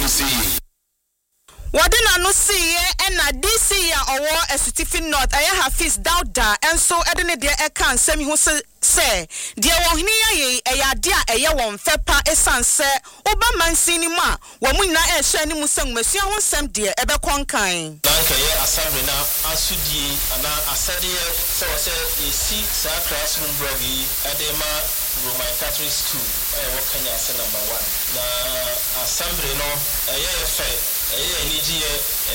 Wadena no see and na this year or a certificate not I have fees down da and so edene de e kan semi who say dear one here a dear a year one fepa a san say oba man cinema when we na e share ni musang mesia won sem dear ebe konkan nanka ye assembly na asudi ana asade so say si sa classroom brogi edema Roman Catholic School what Kenya say number 1 na assembly no ye fe ye ni